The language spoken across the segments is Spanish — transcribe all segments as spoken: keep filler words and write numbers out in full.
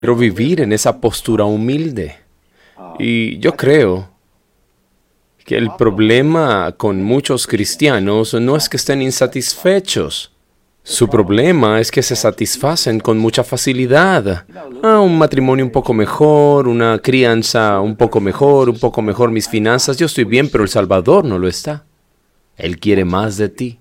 Pero vivir en esa postura humilde. Y yo creo que el problema con muchos cristianos no es que estén insatisfechos. Su problema es que se satisfacen con mucha facilidad. Ah, un matrimonio un poco mejor, una crianza un poco mejor, un poco mejor mis finanzas. Yo estoy bien, pero el Salvador no lo está. Él quiere más de ti.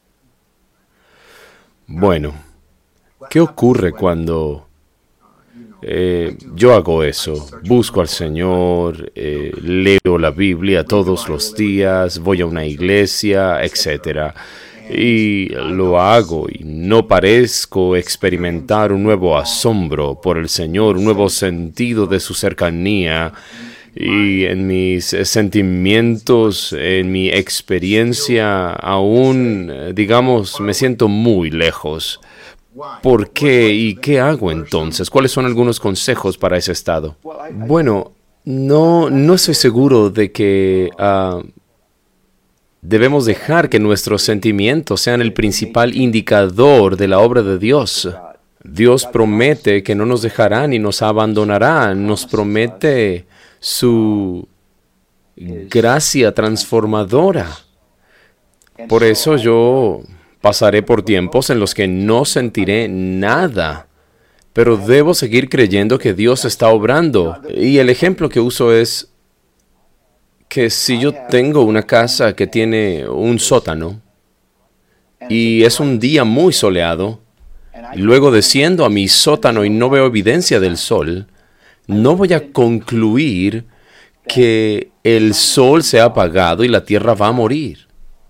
Bueno, ¿qué ocurre cuando eh, yo hago eso? Busco al Señor, eh, leo la Biblia todos los días, voy a una iglesia, etcétera. Y lo hago y no parezco experimentar un nuevo asombro por el Señor, un nuevo sentido de su cercanía. Y en mis sentimientos, en mi experiencia, aún, digamos, me siento muy lejos. ¿Por qué? ¿Y qué hago entonces? ¿Cuáles son algunos consejos para ese estado? Bueno, no, no estoy seguro de que uh, debemos dejar que nuestros sentimientos sean el principal indicador de la obra de Dios. Dios promete que no nos dejará ni nos abandonará. Nos promete su gracia transformadora. Por eso yo pasaré por tiempos en los que no sentiré nada, pero debo seguir creyendo que Dios está obrando. Y el ejemplo que uso es que si yo tengo una casa que tiene un sótano y es un día muy soleado, y luego desciendo a mi sótano y no veo evidencia del sol, no voy a concluir que el sol se ha apagado y la tierra va a morir.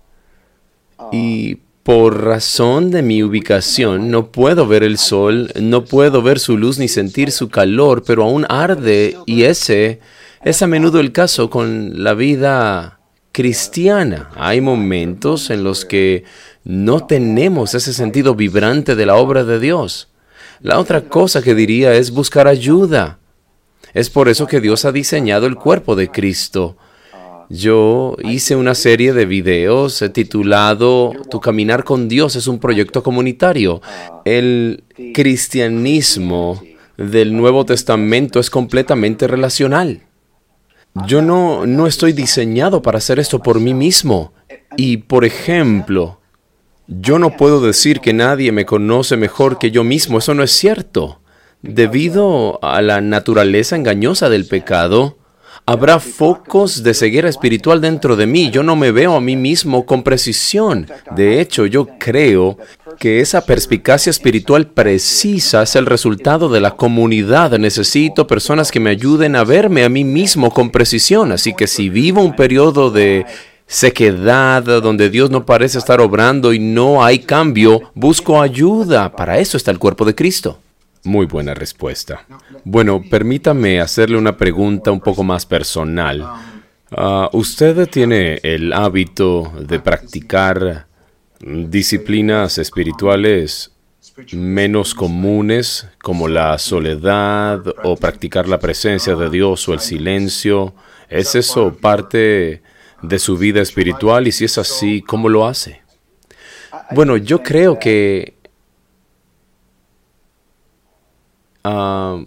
Y por razón de mi ubicación, no puedo ver el sol, no puedo ver su luz ni sentir su calor, pero aún arde, y ese es a menudo el caso con la vida cristiana. Hay momentos en los que no tenemos ese sentido vibrante de la obra de Dios. La otra cosa que diría es buscar ayuda. Es por eso que Dios ha diseñado el cuerpo de Cristo. Yo hice una serie de videos titulado Tu caminar con Dios es un proyecto comunitario. El cristianismo del Nuevo Testamento es completamente relacional. Yo no, no estoy diseñado para hacer esto por mí mismo. Y, por ejemplo, yo no puedo decir que nadie me conoce mejor que yo mismo. Eso no es cierto. Debido a la naturaleza engañosa del pecado, habrá focos de ceguera espiritual dentro de mí. Yo no me veo a mí mismo con precisión. De hecho, yo creo que esa perspicacia espiritual precisa es el resultado de la comunidad. Necesito personas que me ayuden a verme a mí mismo con precisión. Así que si vivo un periodo de sequedad donde Dios no parece estar obrando y no hay cambio, busco ayuda. Para eso está el cuerpo de Cristo. Muy buena respuesta. Bueno, permítame hacerle una pregunta un poco más personal. Uh, ¿Usted tiene el hábito de practicar disciplinas espirituales menos comunes, como la soledad o practicar la presencia de Dios o el silencio? ¿Es eso parte de su vida espiritual? Y si es así, ¿cómo lo hace? Bueno, yo creo que Uh,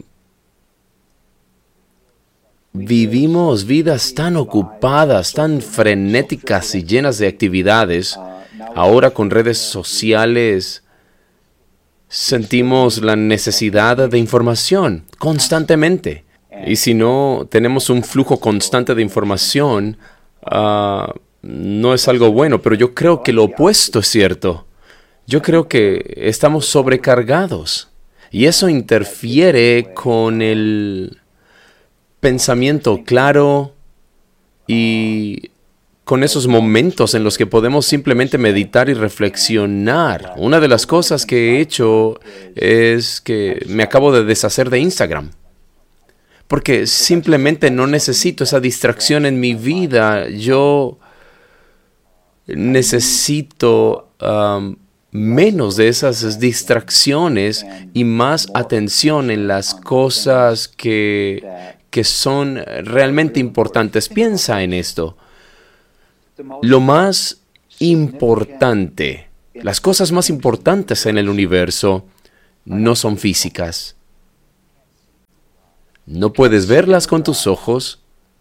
vivimos vidas tan ocupadas, tan frenéticas y llenas de actividades. Ahora con redes sociales sentimos la necesidad de información constantemente. Y si no tenemos un flujo constante de información, uh, no es algo bueno. Pero yo creo que lo opuesto es cierto. Yo creo que estamos sobrecargados. Y eso interfiere con el pensamiento claro y con esos momentos en los que podemos simplemente meditar y reflexionar. Una de las cosas que he hecho es que me acabo de deshacer de Instagram, porque simplemente no necesito esa distracción en mi vida. Yo necesito Um, menos de esas distracciones y más atención en las cosas que, que son realmente importantes. Piensa en esto. Lo más importante, las cosas más importantes en el universo no son físicas. No puedes verlas con tus ojos.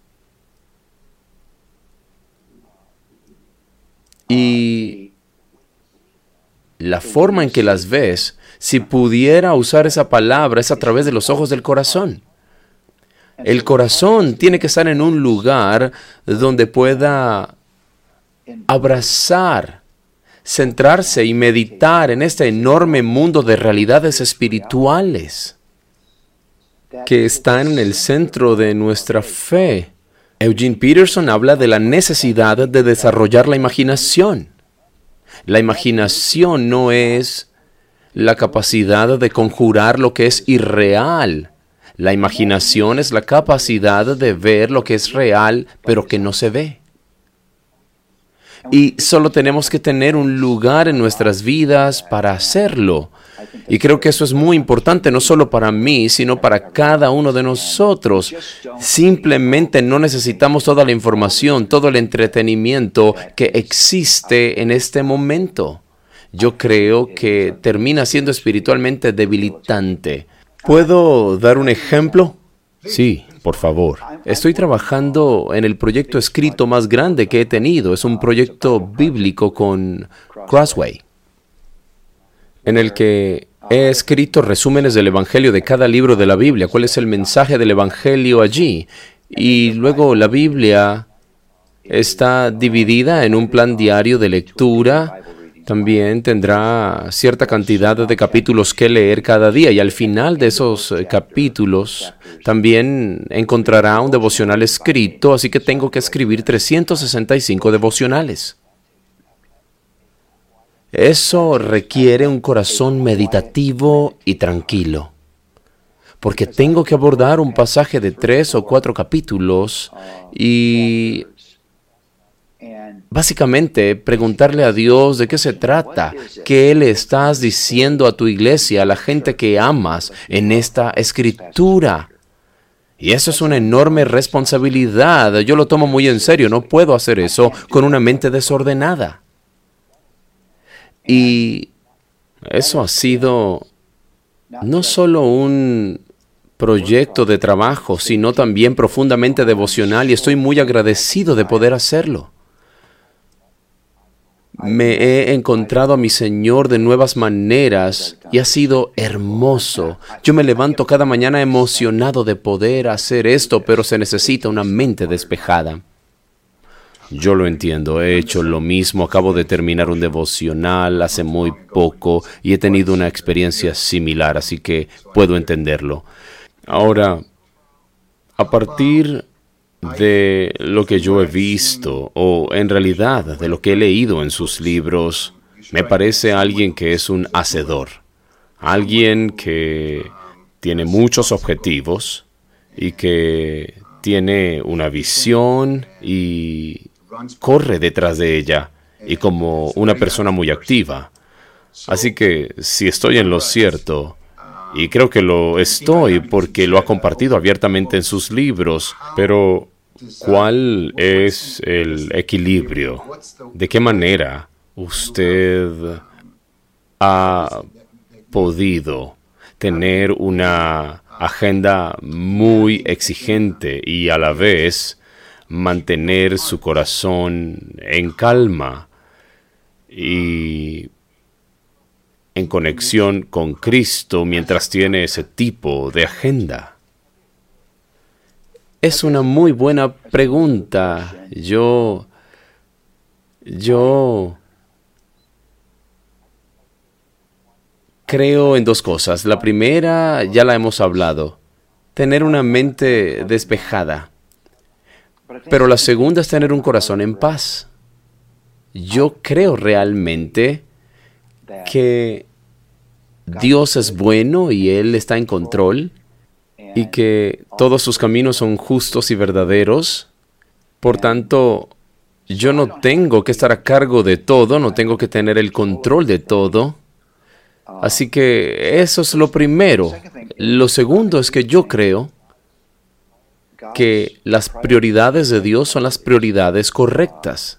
Y la forma en que las ves, si pudiera usar esa palabra, es a través de los ojos del corazón. El corazón tiene que estar en un lugar donde pueda abrazar, centrarse y meditar en este enorme mundo de realidades espirituales que están en el centro de nuestra fe. Eugene Peterson habla de la necesidad de desarrollar la imaginación. La imaginación no es la capacidad de conjurar lo que es irreal. La imaginación es la capacidad de ver lo que es real, pero que no se ve. Y solo tenemos que tener un lugar en nuestras vidas para hacerlo. Y creo que eso es muy importante, no solo para mí, sino para cada uno de nosotros. Simplemente no necesitamos toda la información, todo el entretenimiento que existe en este momento. Yo creo que termina siendo espiritualmente debilitante. ¿Puedo dar un ejemplo? Sí, por favor. Estoy trabajando en el proyecto escrito más grande que he tenido. Es un proyecto bíblico con Crossway, en el que he escrito resúmenes del Evangelio de cada libro de la Biblia. ¿Cuál es el mensaje del Evangelio allí? Y luego la Biblia está dividida en un plan diario de lectura. También tendrá cierta cantidad de capítulos que leer cada día, y al final de esos capítulos también encontrará un devocional escrito, así que tengo que escribir trescientos sesenta y cinco devocionales. Eso requiere un corazón meditativo y tranquilo, porque tengo que abordar un pasaje de tres o cuatro capítulos y básicamente preguntarle a Dios de qué se trata, qué le estás diciendo a tu iglesia, a la gente que amas en esta escritura. Y eso es una enorme responsabilidad. Yo lo tomo muy en serio. No puedo hacer eso con una mente desordenada. Y eso ha sido no solo un proyecto de trabajo, sino también profundamente devocional, y estoy muy agradecido de poder hacerlo. Me he encontrado a mi Señor de nuevas maneras y ha sido hermoso. Yo me levanto cada mañana emocionado de poder hacer esto, pero se necesita una mente despejada. Yo lo entiendo, he hecho lo mismo, acabo de terminar un devocional hace muy poco y he tenido una experiencia similar, así que puedo entenderlo. Ahora, a partir de lo que yo he visto, o en realidad de lo que he leído en sus libros, me parece alguien que es un hacedor, alguien que tiene muchos objetivos y que tiene una visión y corre detrás de ella, y como una persona muy activa. Así que si estoy en lo cierto, y creo que lo estoy porque lo ha compartido abiertamente en sus libros, pero ¿cuál es el equilibrio? ¿De qué manera usted ha podido tener una agenda muy exigente y a la vez mantener su corazón en calma y en conexión con Cristo mientras tiene ese tipo de agenda? Es una muy buena pregunta. Yo, yo creo en dos cosas. La primera, ya la hemos hablado, tener una mente despejada. Pero la segunda es tener un corazón en paz. Yo creo realmente que Dios es bueno y Él está en control, y que todos sus caminos son justos y verdaderos. Por tanto, yo no tengo que estar a cargo de todo, no tengo que tener el control de todo. Así que eso es lo primero. Lo segundo es que yo creo que las prioridades de Dios son las prioridades correctas.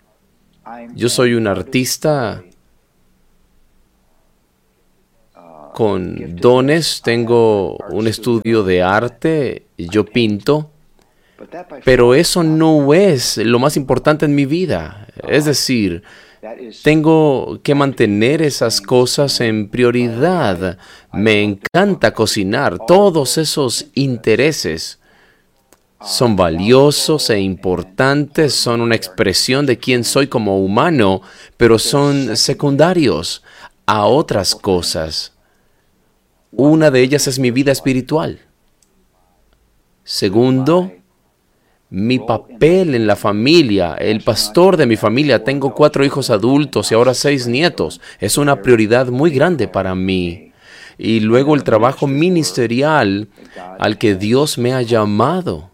Yo soy un artista con dones, tengo un estudio de arte, yo pinto, pero eso no es lo más importante en mi vida. Es decir, tengo que mantener esas cosas en prioridad. Me encanta cocinar. Todos esos intereses son valiosos e importantes, son una expresión de quién soy como humano, pero son secundarios a otras cosas. Una de ellas es mi vida espiritual. Segundo, mi papel en la familia, el pastor de mi familia. Tengo cuatro hijos adultos y ahora seis nietos. Es una prioridad muy grande para mí. Y luego el trabajo ministerial al que Dios me ha llamado.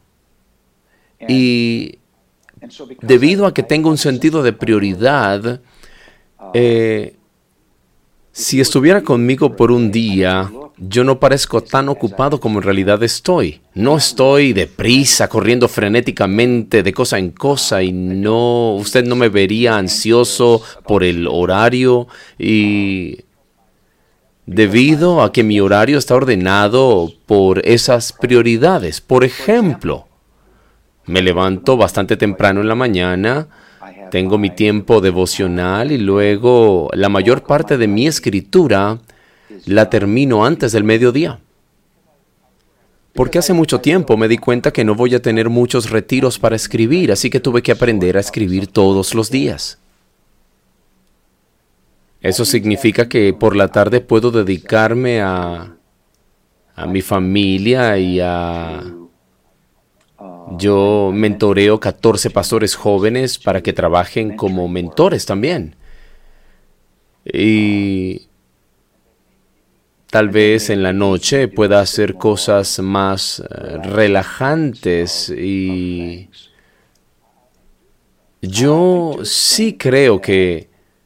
Y debido a que tengo un sentido de prioridad, eh, si estuviera conmigo por un día, yo no parezco tan ocupado como en realidad estoy. No estoy deprisa, corriendo frenéticamente de cosa en cosa y no, usted no me vería ansioso por el horario y debido a que mi horario está ordenado por esas prioridades. Por ejemplo, me levanto bastante temprano en la mañana, tengo mi tiempo devocional y luego la mayor parte de mi escritura la termino antes del mediodía. Porque hace mucho tiempo me di cuenta que no voy a tener muchos retiros para escribir, así que tuve que aprender a escribir todos los días. Eso significa que por la tarde puedo dedicarme a, a mi familia y a... Yo mentoreo catorce pastores jóvenes para que trabajen como mentores también. Y tal vez en la noche pueda hacer cosas más relajantes y yo sí creo que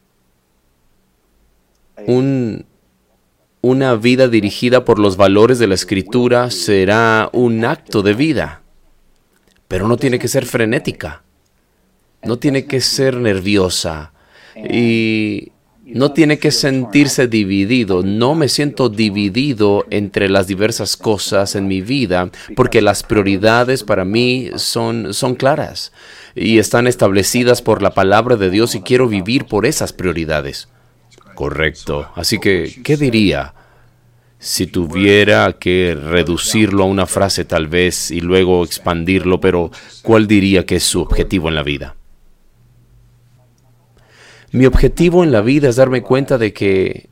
un, una vida dirigida por los valores de la Escritura será un acto de vida. Pero no tiene que ser frenética, no tiene que ser nerviosa y no tiene que sentirse dividido. No me siento dividido entre las diversas cosas en mi vida porque las prioridades para mí son, son claras y están establecidas por la palabra de Dios y quiero vivir por esas prioridades. Correcto. Así que, ¿qué diría? Si tuviera que reducirlo a una frase tal vez y luego expandirlo, pero ¿cuál diría que es su objetivo en la vida? Mi objetivo en la vida es darme cuenta de que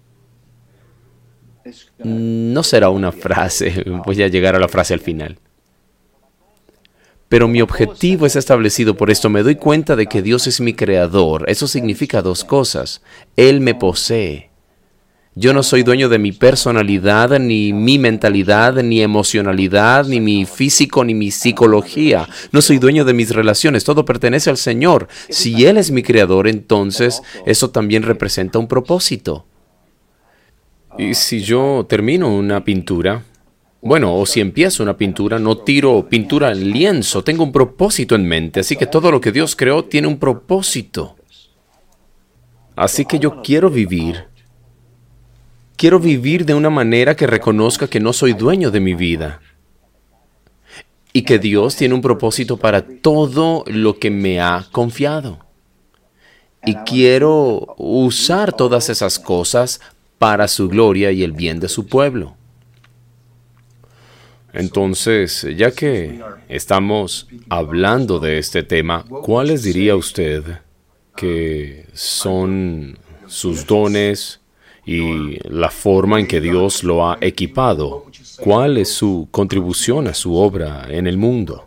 no será una frase, voy a llegar a la frase al final. Pero mi objetivo es establecido por esto. Me doy cuenta de que Dios es mi creador. Eso significa dos cosas. Él me posee. Yo no soy dueño de mi personalidad, ni mi mentalidad, ni emocionalidad, ni mi físico, ni mi psicología. No soy dueño de mis relaciones. Todo pertenece al Señor. Si Él es mi creador, entonces eso también representa un propósito. Y si yo termino una pintura, bueno, o si empiezo una pintura, no tiro pintura en lienzo. Tengo un propósito en mente. Así que todo lo que Dios creó tiene un propósito. Así que yo quiero vivir. Quiero vivir de una manera que reconozca que no soy dueño de mi vida y que Dios tiene un propósito para todo lo que me ha confiado. Y quiero usar todas esas cosas para su gloria y el bien de su pueblo. Entonces, ya que estamos hablando de este tema, ¿cuáles diría usted que son sus dones y la forma en que Dios lo ha equipado? ¿Cuál es su contribución a su obra en el mundo?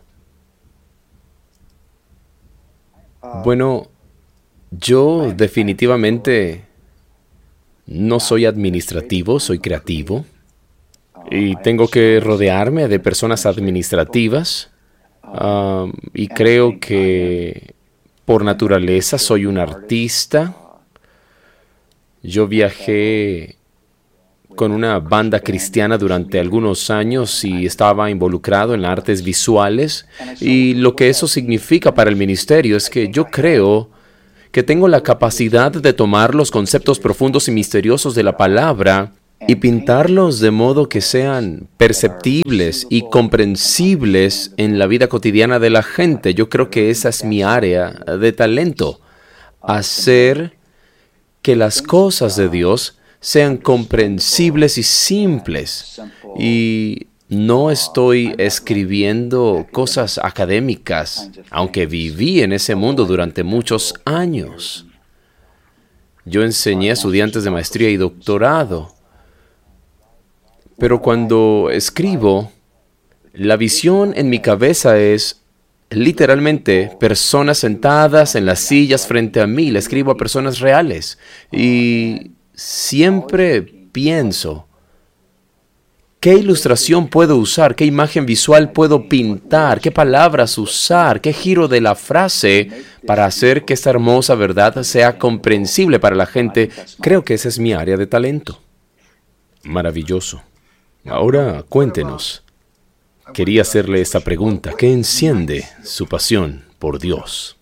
Bueno, yo definitivamente no soy administrativo, soy creativo. Y tengo que rodearme de personas administrativas. Uh, y creo que por naturaleza soy un artista. Yo viajé con una banda cristiana durante algunos años y estaba involucrado en las artes visuales. Y lo que eso significa para el ministerio es que yo creo que tengo la capacidad de tomar los conceptos profundos y misteriosos de la palabra y pintarlos de modo que sean perceptibles y comprensibles en la vida cotidiana de la gente. Yo creo que esa es mi área de talento, hacer que las cosas de Dios sean comprensibles y simples. Y no estoy escribiendo cosas académicas, aunque viví en ese mundo durante muchos años. Yo enseñé a estudiantes de maestría y doctorado. Pero cuando escribo, la visión en mi cabeza es literalmente personas sentadas en las sillas frente a mí. Le escribo a personas reales. Y siempre pienso, ¿qué ilustración puedo usar? ¿Qué imagen visual puedo pintar? ¿Qué palabras usar? ¿Qué giro de la frase para hacer que esta hermosa verdad sea comprensible para la gente? Creo que esa es mi área de talento. Maravilloso. Ahora, cuéntenos. Quería hacerle esta pregunta. ¿Qué enciende su pasión por Dios?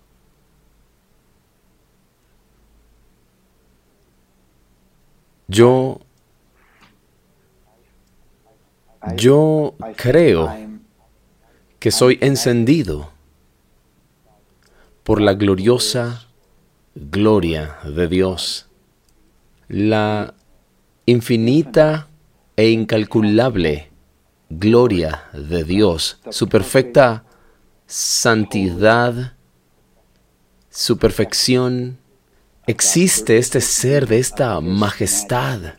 Yo... Yo creo que soy encendido por la gloriosa gloria de Dios, la infinita e incalculable gloria de Dios, su perfecta santidad, su perfección. Existe este ser de esta majestad.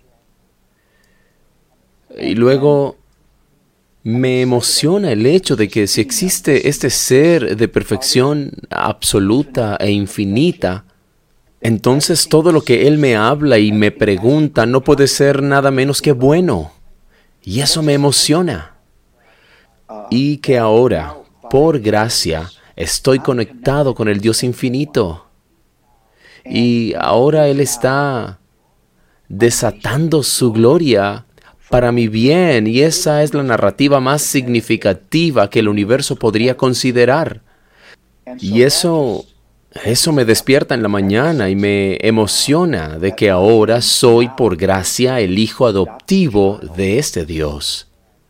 Y luego me emociona el hecho de que si existe este ser de perfección absoluta e infinita, entonces todo lo que Él me habla y me pregunta no puede ser nada menos que bueno. Y eso me emociona. Y que ahora, por gracia, estoy conectado con el Dios infinito. Y ahora Él está desatando su gloria para mi bien, y esa es la narrativa más significativa que el universo podría considerar. Y eso, eso me despierta en la mañana y me emociona de que ahora soy por gracia el hijo adoptivo de este Dios.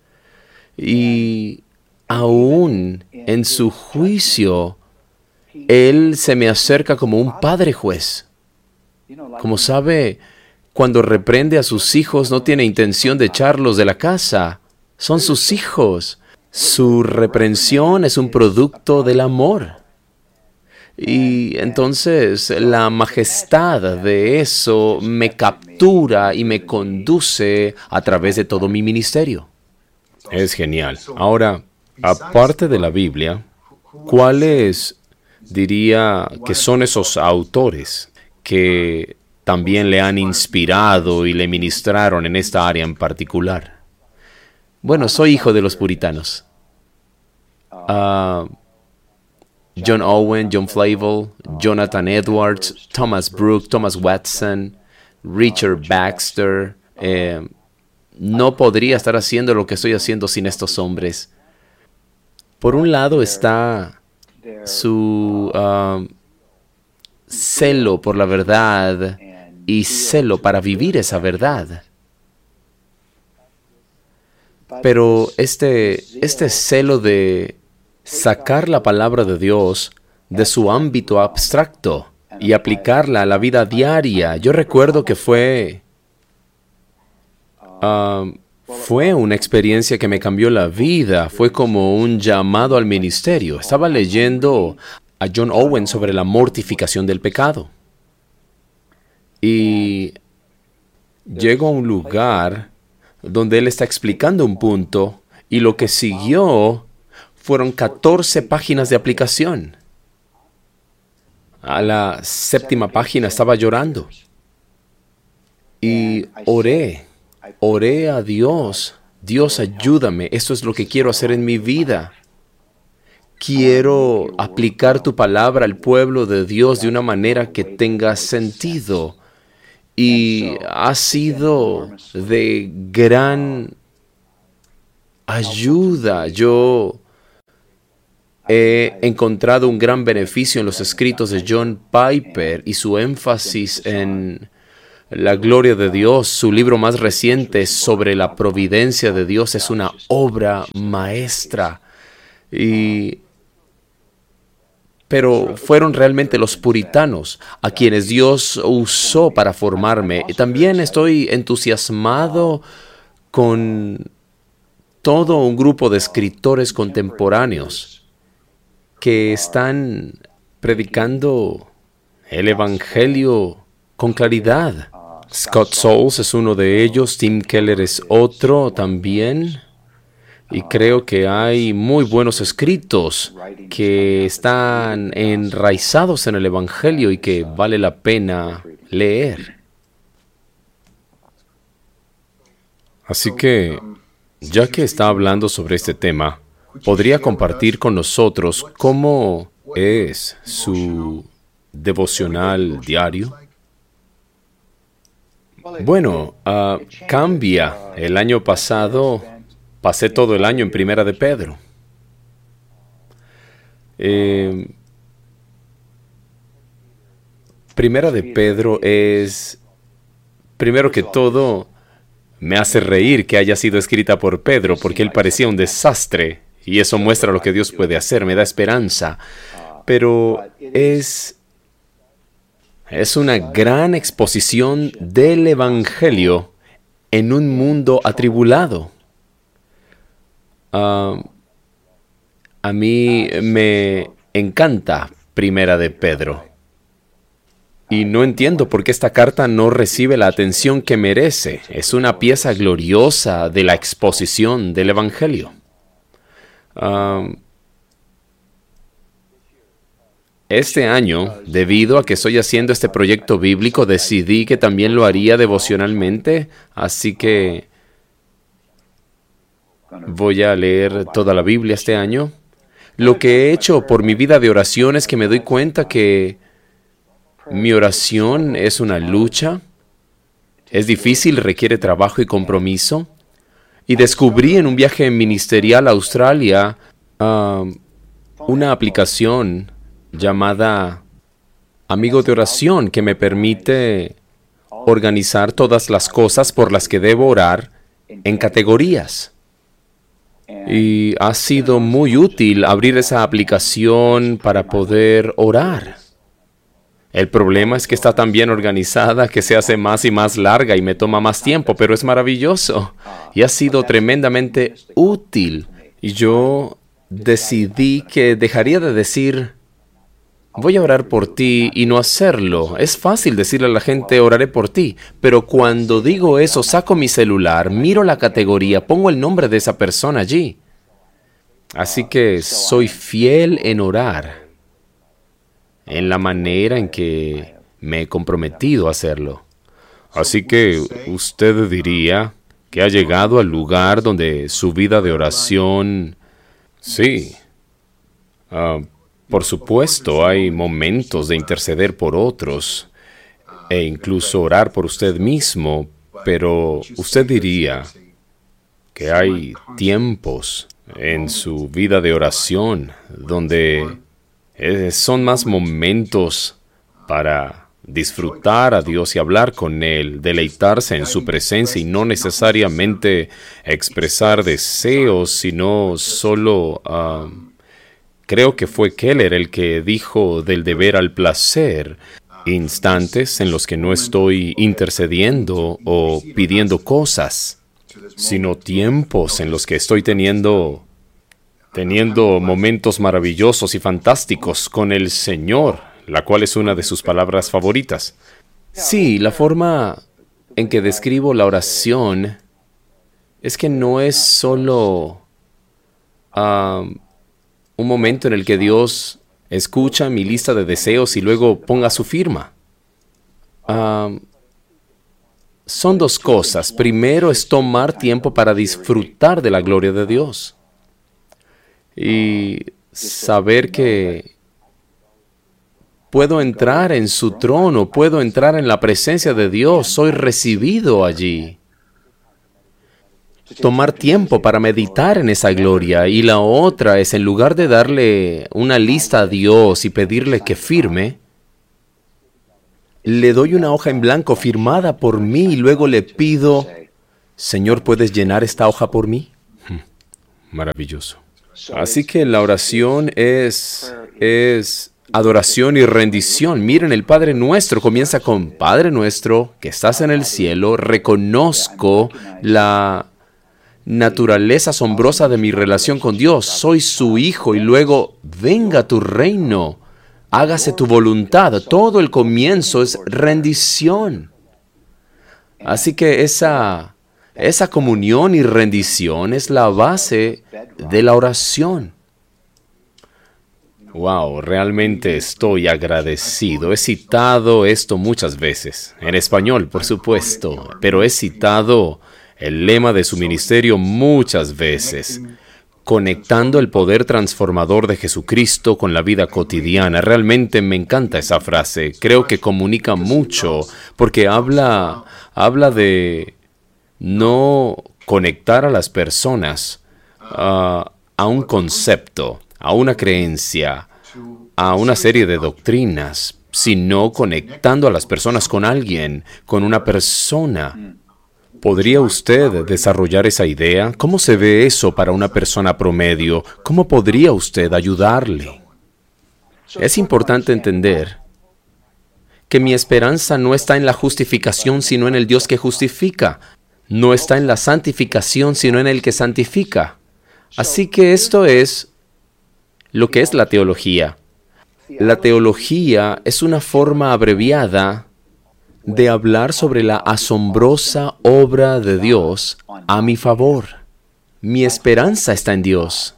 Y aún en su juicio, Él se me acerca como un padre juez. Como sabe, cuando reprende a sus hijos, no tiene intención de echarlos de la casa. Son sus hijos. Su reprensión es un producto del amor. Y entonces la majestad de eso me captura y me conduce a través de todo mi ministerio. Es genial. Ahora, aparte de la Biblia, ¿cuáles diría que son esos autores que también le han inspirado y le ministraron en esta área en particular? Bueno, soy hijo de los puritanos. Uh, John Owen, John Flavel, Jonathan Edwards, Thomas Brooks, Thomas Watson, Richard Baxter. Eh, no podría estar haciendo lo que estoy haciendo sin estos hombres. Por un lado está su uh, celo por la verdad y celo para vivir esa verdad. Pero este, este celo de sacar la palabra de Dios de su ámbito abstracto y aplicarla a la vida diaria, yo recuerdo que fue, uh, fue una experiencia que me cambió la vida. Fue como un llamado al ministerio. Estaba leyendo a John Owen sobre la mortificación del pecado. Y llego a un lugar donde él está explicando un punto, y lo que siguió fueron catorce páginas de aplicación. A la séptima página estaba llorando. Y oré, oré a Dios. Dios, ayúdame, esto es lo que quiero hacer en mi vida. Quiero aplicar tu palabra al pueblo de Dios de una manera que tenga sentido. Y ha sido de gran ayuda. Yo he encontrado un gran beneficio en los escritos de John Piper y su énfasis en la gloria de Dios. Su libro más reciente sobre la providencia de Dios es una obra maestra. Y, pero fueron realmente los puritanos a quienes Dios usó para formarme. Y también estoy entusiasmado con todo un grupo de escritores contemporáneos que están predicando el Evangelio con claridad. Scott Sauls es uno de ellos, Tim Keller es otro también, y creo que hay muy buenos escritos que están enraizados en el Evangelio y que vale la pena leer. Así que, ya que está hablando sobre este tema, ¿podría compartir con nosotros cómo es su devocional diario? Bueno, uh, cambia. El año pasado pasé todo el año en Primera de Pedro. Eh, Primera de Pedro es, primero que todo, me hace reír que haya sido escrita por Pedro, porque él parecía un desastre, y eso muestra lo que Dios puede hacer, me da esperanza. Pero es... Es una gran exposición del Evangelio en un mundo atribulado. Uh, a mí me encanta Primera de Pedro. Y no entiendo por qué esta carta no recibe la atención que merece. Es una pieza gloriosa de la exposición del Evangelio. Uh, Este año, debido a que estoy haciendo este proyecto bíblico, decidí que también lo haría devocionalmente, así que voy a leer toda la Biblia este año. Lo que he hecho por mi vida de oración es que me doy cuenta que mi oración es una lucha, es difícil, requiere trabajo y compromiso, y descubrí en un viaje ministerial a Australia uh, una aplicación llamada Amigo de Oración, que me permite organizar todas las cosas por las que debo orar en categorías. Y ha sido muy útil abrir esa aplicación para poder orar. El problema es que está tan bien organizada que se hace más y más larga y me toma más tiempo, pero es maravilloso. Y ha sido tremendamente útil. Y yo decidí que dejaría de decir: voy a orar por ti y no hacerlo. Es fácil decirle a la gente, oraré por ti, pero cuando digo eso, saco mi celular, miro la categoría, pongo el nombre de esa persona allí. Así que soy fiel en orar, en la manera en que me he comprometido a hacerlo. Así que usted diría que ha llegado al lugar donde su vida de oración, sí, uh, por supuesto, hay momentos de interceder por otros e incluso orar por usted mismo, pero usted diría que hay tiempos en su vida de oración donde son más momentos para disfrutar a Dios y hablar con Él, deleitarse en su presencia y no necesariamente expresar deseos, sino solo... Uh, Creo que fue Keller el que dijo del deber al placer, instantes en los que no estoy intercediendo o pidiendo cosas, sino tiempos en los que estoy teniendo, teniendo momentos maravillosos y fantásticos con el Señor, la cual es una de sus palabras favoritas. Sí, la forma en que describo la oración es que no es solo... Uh, un momento en el que Dios escucha mi lista de deseos y luego ponga su firma. Uh, son dos cosas. Primero es tomar tiempo para disfrutar de la gloria de Dios. Y saber que puedo entrar en su trono, puedo entrar en la presencia de Dios, soy recibido allí. Tomar tiempo para meditar en esa gloria. Y la otra es, en lugar de darle una lista a Dios y pedirle que firme, le doy una hoja en blanco firmada por mí y luego le pido, Señor, ¿puedes llenar esta hoja por mí? Maravilloso. Así que la oración es, es adoración y rendición. Miren, el Padre Nuestro comienza con Padre Nuestro, que estás en el cielo, reconozco la naturaleza asombrosa de mi relación con Dios. Soy su hijo y luego, venga tu reino, hágase tu voluntad. Todo el comienzo es rendición. Así que esa, esa comunión y rendición es la base de la oración. Wow, realmente estoy agradecido. He citado esto muchas veces, en español, por supuesto, pero he citado el lema de su ministerio muchas veces, conectando el poder transformador de Jesucristo con la vida cotidiana. Realmente me encanta esa frase. Creo que comunica mucho, porque habla, habla de no conectar a las personas uh, a un concepto, a una creencia, a una serie de doctrinas, sino conectando a las personas con alguien, con una persona. ¿Podría usted desarrollar esa idea? ¿Cómo se ve eso para una persona promedio? ¿Cómo podría usted ayudarle? Es importante entender que mi esperanza no está en la justificación, sino en el Dios que justifica. No está en la santificación, sino en el que santifica. Así que esto es lo que es la teología. La teología es una forma abreviada de hablar sobre la asombrosa obra de Dios a mi favor. Mi esperanza está en Dios.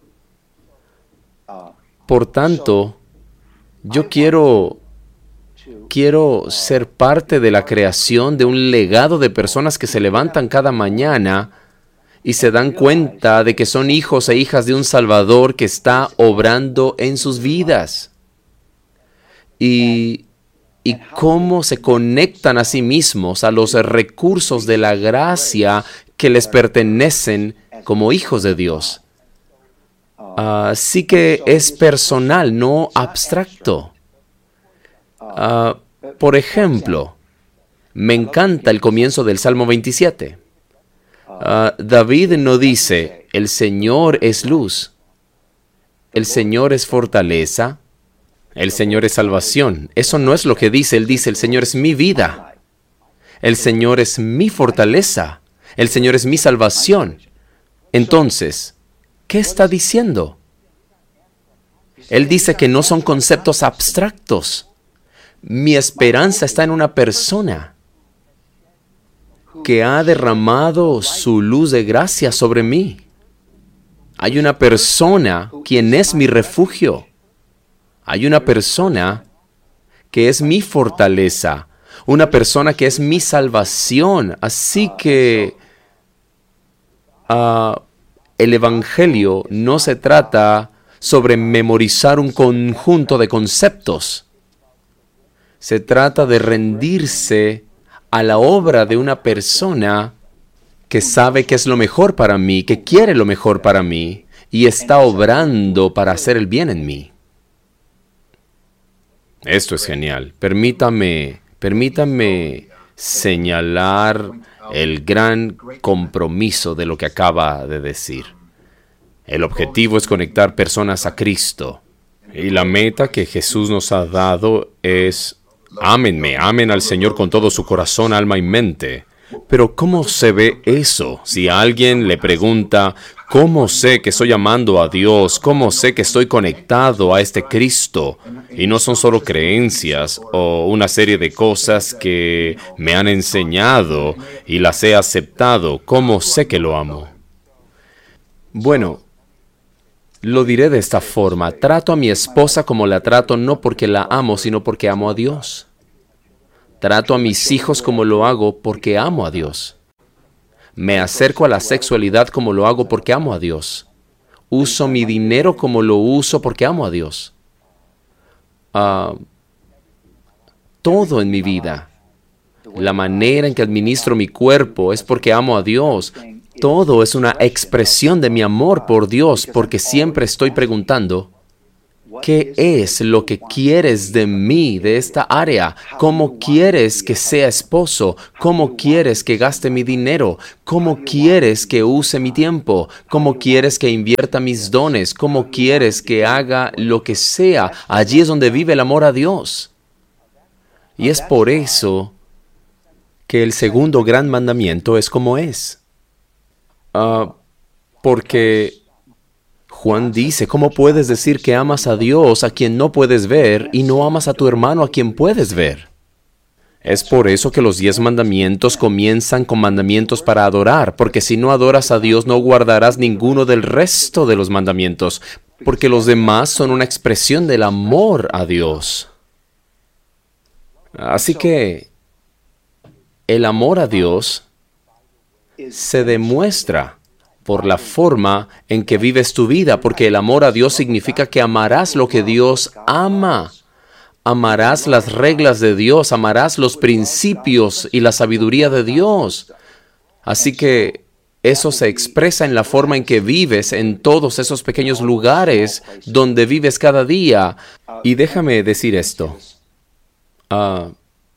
Por tanto, yo quiero, quiero ser parte de la creación de un legado de personas que se levantan cada mañana y se dan cuenta de que son hijos e hijas de un Salvador que está obrando en sus vidas. Y, y cómo se conectan a sí mismos a los recursos de la gracia que les pertenecen como hijos de Dios. Así uh, que es personal, no abstracto. Uh, por ejemplo, me encanta el comienzo del Salmo veintisiete. Uh, David no dice, el Señor es luz, el Señor es fortaleza, el Señor es salvación. Eso no es lo que dice. Él dice, el Señor es mi vida, el Señor es mi fortaleza, el Señor es mi salvación. Entonces, ¿qué está diciendo? Él dice que no son conceptos abstractos. Mi esperanza está en una persona que ha derramado su luz de gracia sobre mí. Hay una persona quien es mi refugio. Hay una persona que es mi fortaleza. Una persona que es mi salvación. Así que uh, el Evangelio no se trata sobre memorizar un conjunto de conceptos. Se trata de rendirse a la obra de una persona que sabe que es lo mejor para mí, que quiere lo mejor para mí y está obrando para hacer el bien en mí. Esto es genial. Permítame, permítame señalar el gran compromiso de lo que acaba de decir. El objetivo es conectar personas a Cristo. Y la meta que Jesús nos ha dado es, ámenme, amen al Señor con todo su corazón, alma y mente. Pero ¿cómo se ve eso? Si alguien le pregunta, ¿cómo sé que estoy amando a Dios? ¿Cómo sé que estoy conectado a este Cristo? Y no son solo creencias o una serie de cosas que me han enseñado y las he aceptado. ¿Cómo sé que lo amo? Bueno, lo diré de esta forma. Trato a mi esposa como la trato no porque la amo, sino porque amo a Dios. Trato a mis hijos como lo hago porque amo a Dios. Me acerco a la sexualidad como lo hago porque amo a Dios. Uso mi dinero como lo uso porque amo a Dios. Uh, todo en mi vida. La manera en que administro mi cuerpo es porque amo a Dios. Todo es una expresión de mi amor por Dios porque siempre estoy preguntando, ¿Qué es lo que quieres de mí, de esta área? ¿Cómo quieres que sea esposo? ¿Cómo quieres que gaste mi dinero? ¿Cómo quieres que use mi tiempo? ¿Cómo quieres que invierta mis dones? ¿Cómo quieres que haga lo que sea? Allí es donde vive el amor a Dios. Y es por eso que el segundo gran mandamiento es como es. Uh, porque Juan dice, ¿cómo puedes decir que amas a Dios a quien no puedes ver y no amas a tu hermano a quien puedes ver? Es por eso que los diez mandamientos comienzan con mandamientos para adorar, porque si no adoras a Dios no guardarás ninguno del resto de los mandamientos, porque los demás son una expresión del amor a Dios. Así que el amor a Dios se demuestra por la forma en que vives tu vida, porque el amor a Dios significa que amarás lo que Dios ama. Amarás las reglas de Dios, amarás los principios y la sabiduría de Dios. Así que eso se expresa en la forma en que vives en todos esos pequeños lugares donde vives cada día. Y déjame decir esto. Uh,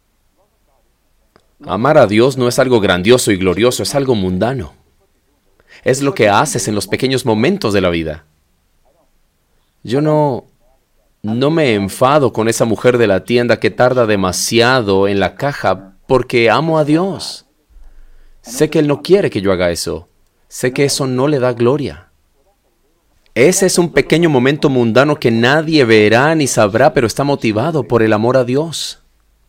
amar a Dios no es algo grandioso y glorioso, es algo mundano. Es lo que haces en los pequeños momentos de la vida. Yo no, no me enfado con esa mujer de la tienda que tarda demasiado en la caja porque amo a Dios. Sé que Él no quiere que yo haga eso. Sé que eso no le da gloria. Ese es un pequeño momento mundano que nadie verá ni sabrá, pero está motivado por el amor a Dios.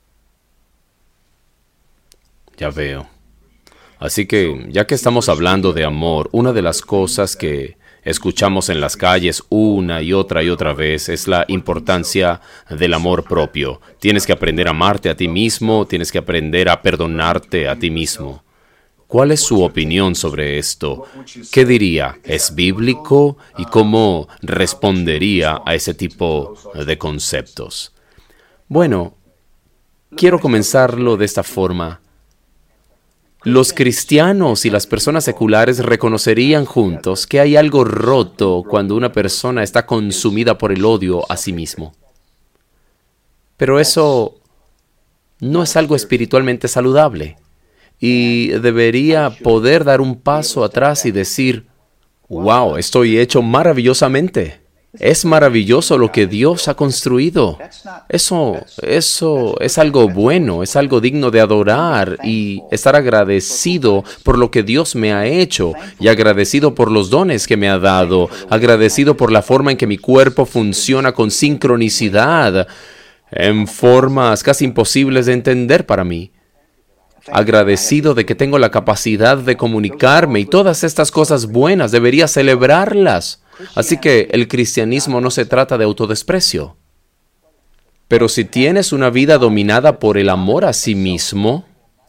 Ya veo. Así que, ya que estamos hablando de amor, una de las cosas que escuchamos en las calles una y otra y otra vez es la importancia del amor propio. Tienes que aprender a amarte a ti mismo, tienes que aprender a perdonarte a ti mismo. ¿Cuál es su opinión sobre esto? ¿Qué diría? ¿Es bíblico? ¿Y cómo respondería a ese tipo de conceptos? Bueno, quiero comenzarlo de esta forma. Los cristianos y las personas seculares reconocerían juntos que hay algo roto cuando una persona está consumida por el odio a sí mismo. Pero eso no es algo espiritualmente saludable y debería poder dar un paso atrás y decir, wow, estoy hecho maravillosamente. Es maravilloso lo que Dios ha construido. Eso, eso es algo bueno, es algo digno de adorar y estar agradecido por lo que Dios me ha hecho y agradecido por los dones que me ha dado, agradecido por la forma en que mi cuerpo funciona con sincronicidad, en formas casi imposibles de entender para mí. Agradecido de que tengo la capacidad de comunicarme y todas estas cosas buenas, debería celebrarlas. Así que el cristianismo no se trata de autodesprecio. Pero si tienes una vida dominada por el amor a sí mismo,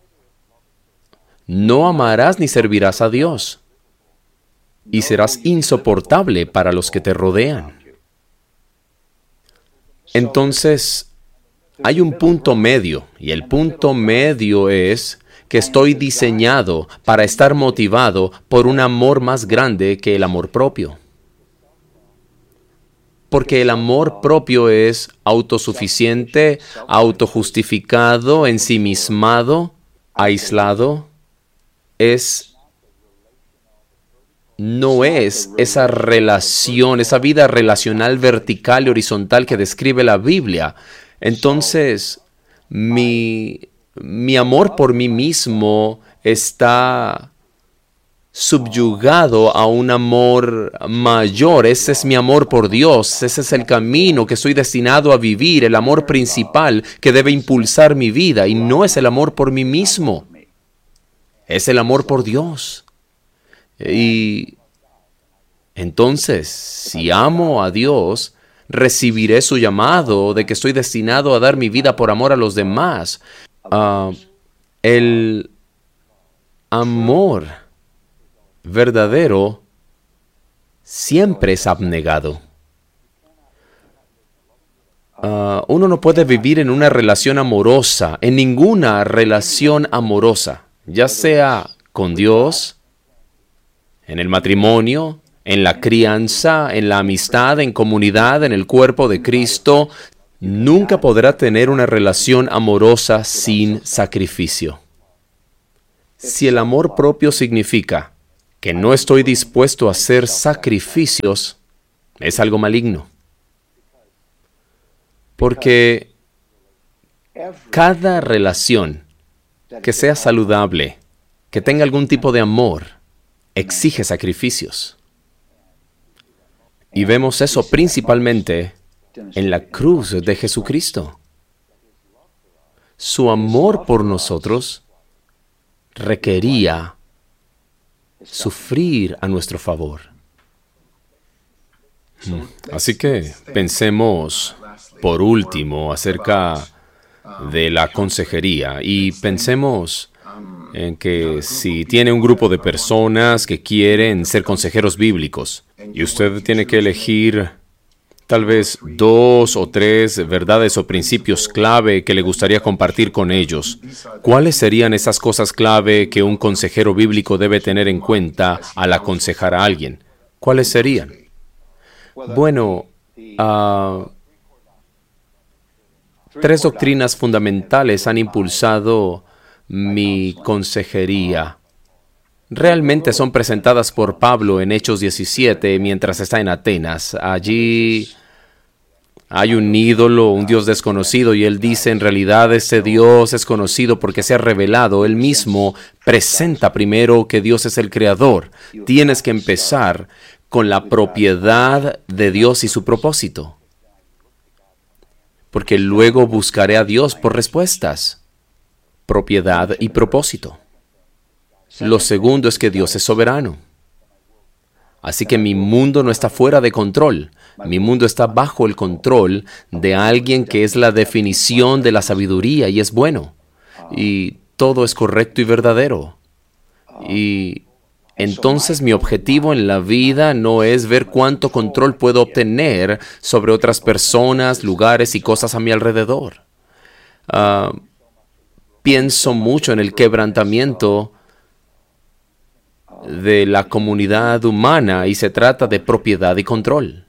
no amarás ni servirás a Dios. Y serás insoportable para los que te rodean. Entonces, hay un punto medio, y el punto medio es que estoy diseñado para estar motivado por un amor más grande que el amor propio. Porque el amor propio es autosuficiente, autojustificado, ensimismado, aislado. Es, no es esa relación, esa vida relacional vertical y horizontal que describe la Biblia. Entonces, mi, mi amor por mí mismo está subyugado a un amor mayor. Ese es mi amor por Dios. Ese es el camino que estoy destinado a vivir, el amor principal que debe impulsar mi vida. Y no es el amor por mí mismo. Es el amor por Dios. Y entonces, si amo a Dios, recibiré su llamado de que estoy destinado a dar mi vida por amor a los demás. Uh, el amor verdadero siempre es abnegado. Uh, uno no puede vivir en una relación amorosa, en ninguna relación amorosa, ya sea con Dios, en el matrimonio, en la crianza, en la amistad, en comunidad, en el cuerpo de Cristo, nunca podrá tener una relación amorosa sin sacrificio. Si el amor propio significa que no estoy dispuesto a hacer sacrificios, es algo maligno. Porque cada relación que sea saludable, que tenga algún tipo de amor, exige sacrificios. Y vemos eso principalmente en la cruz de Jesucristo. Su amor por nosotros requería sufrir a nuestro favor. Así que pensemos, por último, acerca de la consejería y pensemos en que si tiene un grupo de personas que quieren ser consejeros bíblicos y usted tiene que elegir tal vez dos o tres verdades o principios clave que le gustaría compartir con ellos, ¿cuáles serían esas cosas clave que un consejero bíblico debe tener en cuenta al aconsejar a alguien? ¿Cuáles serían? Bueno, uh, tres doctrinas fundamentales han impulsado mi consejería. Realmente son presentadas por Pablo en Hechos diecisiete mientras está en Atenas. Allí hay un ídolo, un Dios desconocido, y él dice, en realidad ese Dios es conocido porque se ha revelado. Él mismo presenta primero que Dios es el creador. Tienes que empezar con la propiedad de Dios y su propósito, porque luego buscaré a Dios por respuestas, propiedad y propósito. Lo segundo es que Dios es soberano. Así que mi mundo no está fuera de control. Mi mundo está bajo el control de alguien que es la definición de la sabiduría y es bueno. Y todo es correcto y verdadero. Y entonces mi objetivo en la vida no es ver cuánto control puedo obtener sobre otras personas, lugares y cosas a mi alrededor. Uh, pienso mucho en el quebrantamiento de la comunidad humana y se trata de propiedad y control.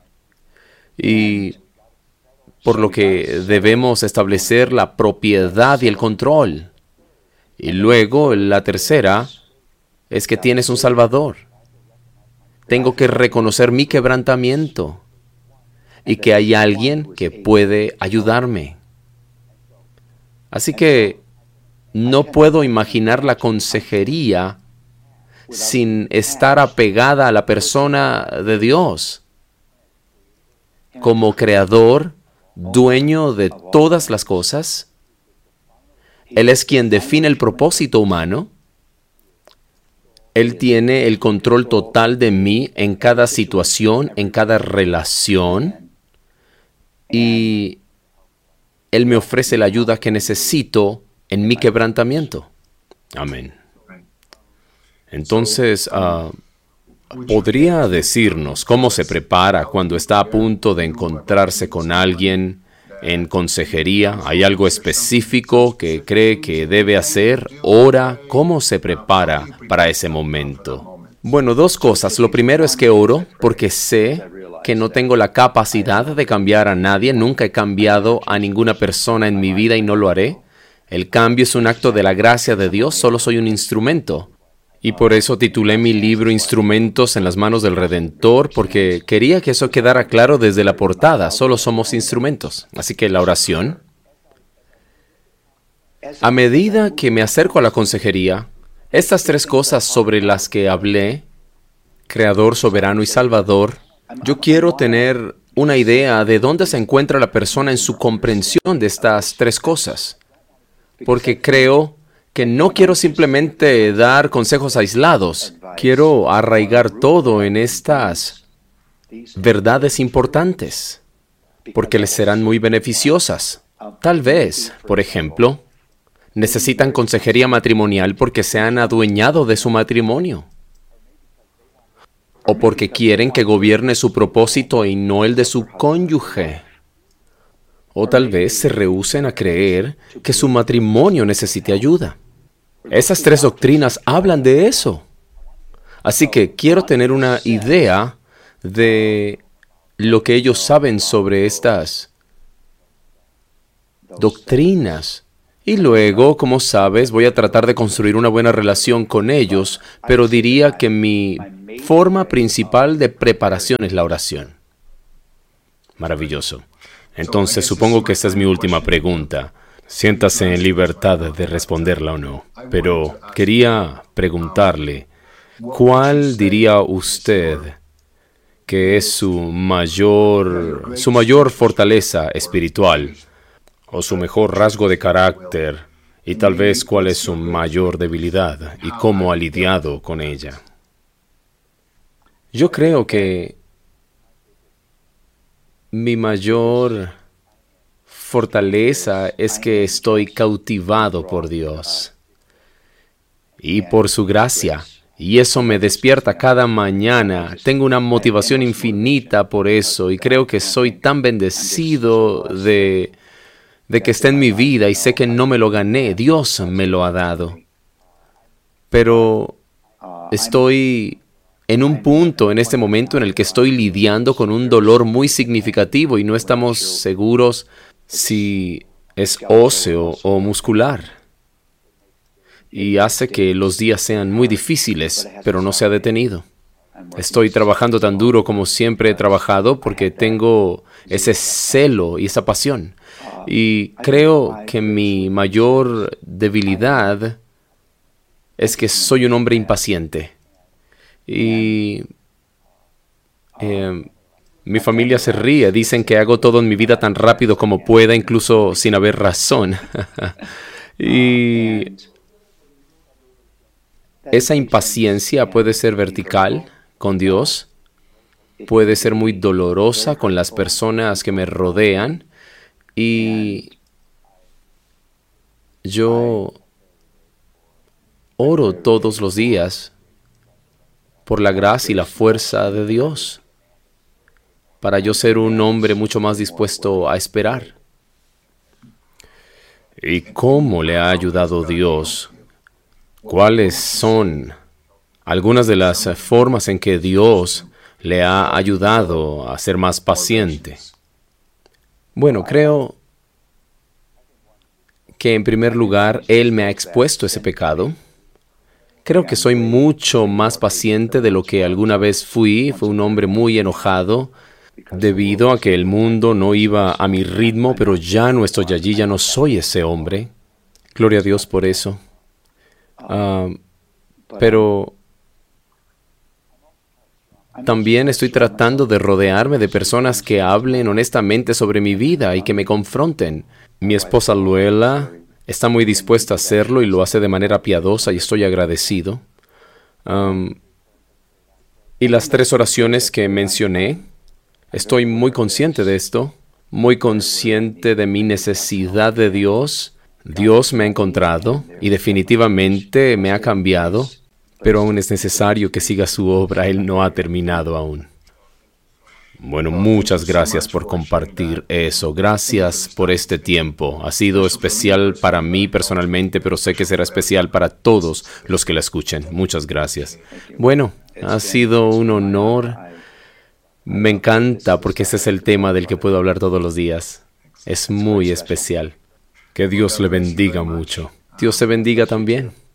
Y por lo que debemos establecer la propiedad y el control. Y luego la tercera es que tienes un Salvador. Tengo que reconocer mi quebrantamiento y que hay alguien que puede ayudarme. Así que no puedo imaginar la consejería sin estar apegada a la persona de Dios. Como creador, dueño de todas las cosas, Él es quien define el propósito humano. Él tiene el control total de mí en cada situación, en cada relación, y Él me ofrece la ayuda que necesito en mi quebrantamiento. Amén. Entonces, uh, ¿podría decirnos cómo se prepara cuando está a punto de encontrarse con alguien en consejería? ¿Hay algo específico que cree que debe hacer? ¿Ora? ¿Cómo se prepara para ese momento? Bueno, dos cosas. Lo primero es que oro porque sé que no tengo la capacidad de cambiar a nadie. Nunca he cambiado a ninguna persona en mi vida y no lo haré. El cambio es un acto de la gracia de Dios. Solo soy un instrumento. Y por eso titulé mi libro Instrumentos en las manos del Redentor, porque quería que eso quedara claro desde la portada. Solo somos instrumentos. Así que la oración. A medida que me acerco a la consejería, estas tres cosas sobre las que hablé, Creador, Soberano y Salvador, yo quiero tener una idea de dónde se encuentra la persona en su comprensión de estas tres cosas. Porque creo que no quiero simplemente dar consejos aislados. Quiero arraigar todo en estas verdades importantes, porque les serán muy beneficiosas. Tal vez, por ejemplo, necesitan consejería matrimonial porque se han adueñado de su matrimonio, o porque quieren que gobierne su propósito y no el de su cónyuge. O tal vez se rehúsen a creer que su matrimonio necesite ayuda. Esas tres doctrinas hablan de eso. Así que quiero tener una idea de lo que ellos saben sobre estas doctrinas. Y luego, como sabes, voy a tratar de construir una buena relación con ellos, pero diría que mi forma principal de preparación es la oración. Maravilloso. Entonces, supongo que esta es mi última pregunta. Siéntase en libertad de responderla o no. Pero quería preguntarle, ¿cuál diría usted que es su mayor, su mayor fortaleza espiritual? O su mejor rasgo de carácter, y tal vez cuál es su mayor debilidad y cómo ha lidiado con ella. Yo creo que mi mayor fortaleza es que estoy cautivado por Dios y por su gracia, y eso me despierta cada mañana. Tengo una motivación infinita por eso, y creo que soy tan bendecido de... de que está en mi vida, y sé que no me lo gané, Dios me lo ha dado. Pero estoy en un punto en este momento en el que estoy lidiando con un dolor muy significativo y no estamos seguros si es óseo o muscular. Y hace que los días sean muy difíciles, pero no se ha detenido. Estoy trabajando tan duro como siempre he trabajado porque tengo ese celo y esa pasión. Y creo que mi mayor debilidad es que soy un hombre impaciente. Y eh, mi familia se ríe. Dicen que hago todo en mi vida tan rápido como pueda, incluso sin haber razón. Y esa impaciencia puede ser vertical con Dios, puede ser muy dolorosa con las personas que me rodean. Y yo oro todos los días por la gracia y la fuerza de Dios, para yo ser un hombre mucho más dispuesto a esperar. ¿Y cómo le ha ayudado Dios? ¿Cuáles son algunas de las formas en que Dios le ha ayudado a ser más paciente? Bueno, creo que en primer lugar, Él me ha expuesto ese pecado. Creo que soy mucho más paciente de lo que alguna vez fui. Fui un hombre muy enojado debido a que el mundo no iba a mi ritmo, pero ya no estoy allí, ya no soy ese hombre. Gloria a Dios por eso. Uh, pero también estoy tratando de rodearme de personas que hablen honestamente sobre mi vida y que me confronten. Mi esposa Luela está muy dispuesta a hacerlo y lo hace de manera piadosa y estoy agradecido. Um, y las tres oraciones que mencioné, estoy muy consciente de esto, muy consciente de mi necesidad de Dios. Dios me ha encontrado y definitivamente me ha cambiado, pero aún es necesario que siga su obra. Él no ha terminado aún. Bueno, muchas gracias por compartir eso. Gracias por este tiempo. Ha sido especial para mí personalmente, pero sé que será especial para todos los que la escuchen. Muchas gracias. Bueno, ha sido un honor. Me encanta porque ese es el tema del que puedo hablar todos los días. Es muy especial. Que Dios le bendiga mucho. Dios te bendiga también.